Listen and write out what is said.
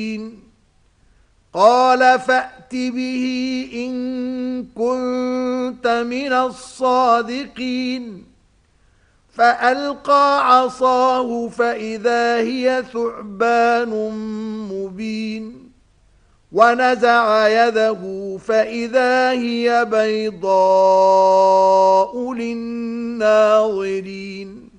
قال فأت به إن كنت من الصادقين فألقى عصاه فإذا هي ثعبان مبين ونزع يده فإذا هي بيضاء للناظرين